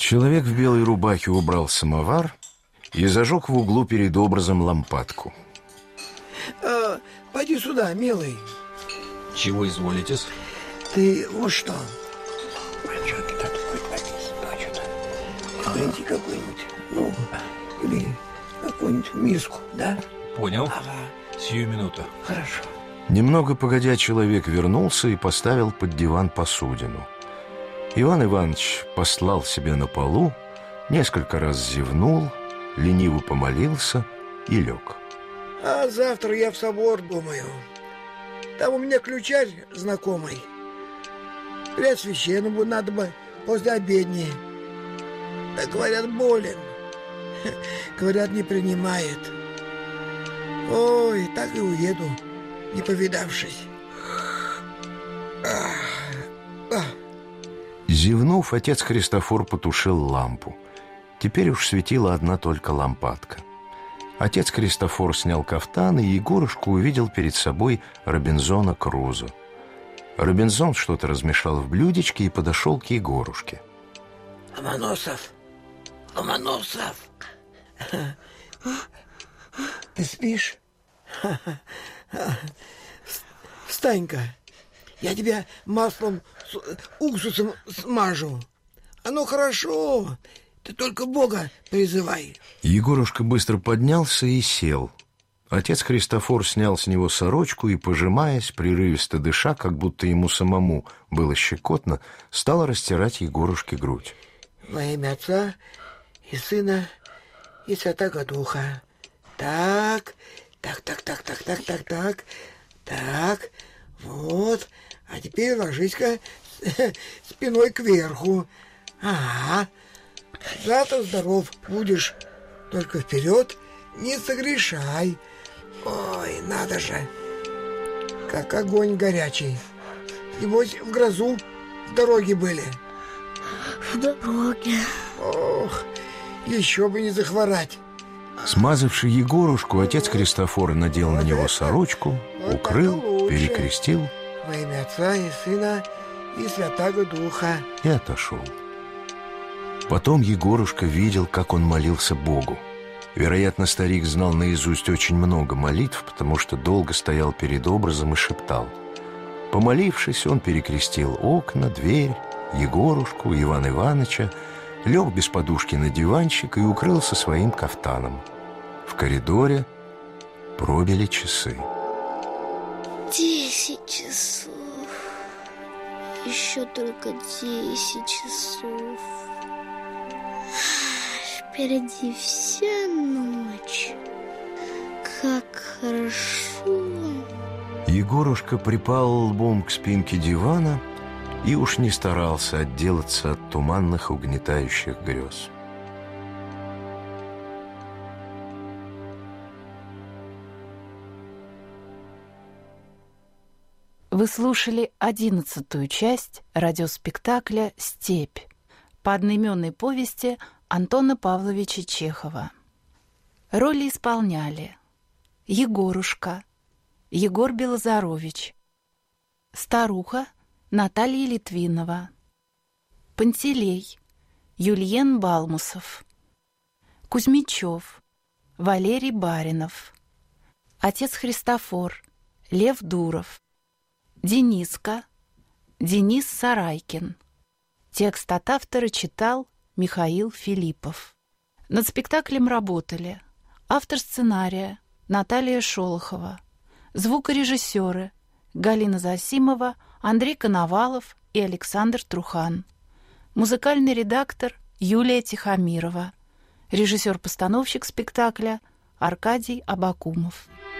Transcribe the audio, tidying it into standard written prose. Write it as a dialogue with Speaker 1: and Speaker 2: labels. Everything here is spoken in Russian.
Speaker 1: Человек в белой рубахе убрал самовар и зажег в углу перед образом лампадку.
Speaker 2: Пойди сюда, милый.
Speaker 3: Чего изволитесь?
Speaker 2: Ты вот что. Мальчонки, там хоть написано, гляньте какой-нибудь, ну, или какую-нибудь миску, да?
Speaker 3: Понял.
Speaker 2: Ага.
Speaker 3: Сию минуту.
Speaker 2: Хорошо.
Speaker 1: Немного погодя, человек вернулся и поставил под диван посудину. Иван Иванович послал себе на полу, несколько раз зевнул, лениво помолился и лег.
Speaker 2: А завтра я в собор думаю. Там у меня ключарь знакомый. Преосвященному надо бы после обедни. Да, говорят, болен. Говорят, не принимает. Ой, так и уеду, не повидавшись.
Speaker 1: Зевнув, отец Христофор потушил лампу. Теперь уж светила одна только лампадка. Отец Христофор снял кафтан, и Егорушка увидел перед собой Робинзона Крузо. Робинзон что-то размешал в блюдечке и подошел к Егорушке.
Speaker 2: Ломоносов! Ломоносов! Ты спишь? Встань-ка, я тебя маслом с уксусом смажу. Оно хорошо, ты только Бога призывай.
Speaker 1: Егорушка быстро поднялся и сел. Отец Христофор снял с него сорочку и, пожимаясь, прерывисто дыша, как будто ему самому было щекотно, стал растирать Егорушке грудь.
Speaker 2: Во имя Отца и Сына и Святаго Духа. Так, вот. А теперь ложись-ка спиной кверху. Ага. Завтра здоров будешь. Только вперед не согрешай. Ой, надо же. Как огонь горячий. Небось, в грозу в дороге были.
Speaker 4: В дороге.
Speaker 2: Ох, еще бы не захворать.
Speaker 1: Смазавший Егорушку, отец Христофор надел на него сорочку, укрыл, перекрестил
Speaker 2: во имя Отца и Сына и Святаго Духа
Speaker 1: и отошел. Потом Егорушка видел, как он молился Богу. Вероятно, старик знал наизусть очень много молитв, потому что долго стоял перед образом и шептал. Помолившись, он перекрестил окна, дверь, Егорушку, Ивана Ивановича, лег без подушки на диванчик и укрылся своим кафтаном. В коридоре пробили часы.
Speaker 4: 10 часов. Еще только 10 часов. Впереди вся ночь. Как хорошо.
Speaker 1: Егорушка припал лбом к спинке дивана и уж не старался отделаться от туманных угнетающих грез.
Speaker 5: Вы слушали 11-ю часть радиоспектакля «Степь» по одноименной повести Антона Павловича Чехова. Роли исполняли Егорушка Егор Белозарович, старуха Наталья Литвинова, Пантелей Юльен Балмусов, Кузьмичев Валерий Баринов, отец Христофор Лев Дуров, Дениска Денис Сарайкин. Текст от автора читал Михаил Филиппов. Над спектаклем работали автор сценария Наталья Шолохова, звукорежиссеры Галина Засимова, Андрей Коновалов и Александр Трухан, музыкальный редактор Юлия Тихомирова, режиссер-постановщик спектакля Аркадий Абакумов.